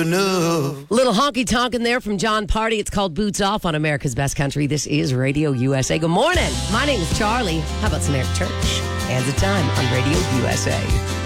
enough. Little honky tonk in there from John Party. It's called Boots Off on America's Best Country. This is Radio USA. Good morning. My name is Charlie. How about some Eric Church? And the time on Radio USA.